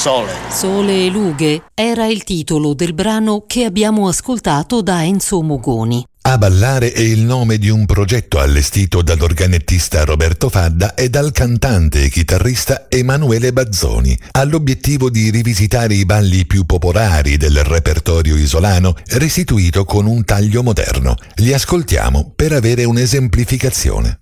sole. Sole e lughe era il titolo del brano che abbiamo ascoltato da Enzo Mogoni. A ballare è il nome di un progetto allestito dall'organettista Roberto Fadda e dal cantante e chitarrista Emanuele Bazzoni. Ha l'obiettivo di rivisitare i balli più popolari del repertorio isolano, restituito con un taglio moderno. Li ascoltiamo per avere un'esemplificazione.